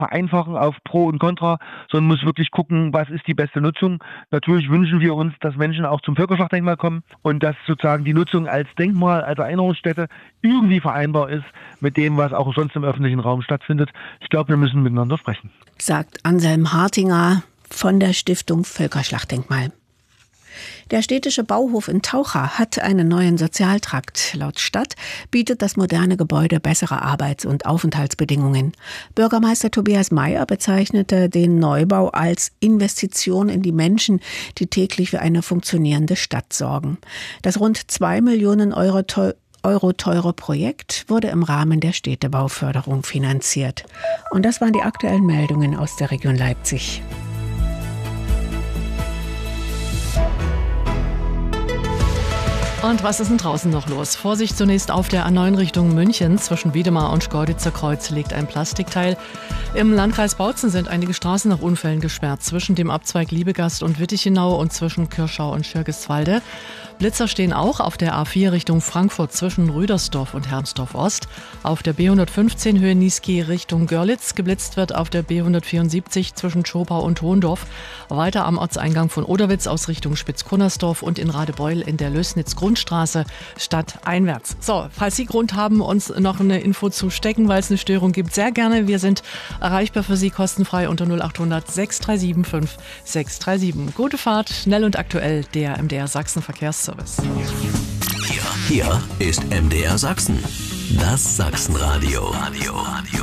vereinfachen auf Pro und Contra, sondern muss wirklich gucken, was ist die beste Nutzung. Natürlich wünschen wir uns, dass Menschen auch zum Völkerschlachtdenkmal kommen und dass sozusagen die Nutzung als Denkmal, als Erinnerungsstätte irgendwie vereinbar ist mit dem, was auch sonst im öffentlichen Raum stattfindet. Ich glaube, wir müssen miteinander sprechen. Sagt Anselm Hartinger von der Stiftung Völkerschlachtdenkmal. Der städtische Bauhof in Taucha hat einen neuen Sozialtrakt. Laut Stadt bietet das moderne Gebäude bessere Arbeits- und Aufenthaltsbedingungen. Bürgermeister Tobias Meyer bezeichnete den Neubau als Investition in die Menschen, die täglich für eine funktionierende Stadt sorgen. Das rund 2 Millionen Euro teure Projekt wurde im Rahmen der Städtebauförderung finanziert. Und das waren die aktuellen Meldungen aus der Region Leipzig. Und was ist denn draußen noch los? Vorsicht zunächst auf der A9 Richtung München. Zwischen Wiedemar und Schkeuditzer Kreuz liegt ein Plastikteil. Im Landkreis Bautzen sind einige Straßen nach Unfällen gesperrt. Zwischen dem Abzweig Liebegast und Wittichenau und zwischen Kirschau und Schirgiswalde. Blitzer stehen auch auf der A4 Richtung Frankfurt zwischen Rüdersdorf und Hermsdorf Ost. Auf der B115 Höhe Niesky Richtung Görlitz. Geblitzt wird auf der B174 zwischen Schopau und Hohendorf. Weiter am Ortseingang von Oderwitz aus Richtung Spitzkunnersdorf und in Radebeul in der Lößnitz-Grundstraße stadteinwärts. So, falls Sie Grund haben, uns noch eine Info zu stecken, weil es eine Störung gibt, sehr gerne. Wir sind erreichbar für Sie kostenfrei unter 0800 637 5637. Gute Fahrt, schnell und aktuell, der MDR Sachsen Verkehrsservice. Hier ist MDR Sachsen. Das Sachsenradio.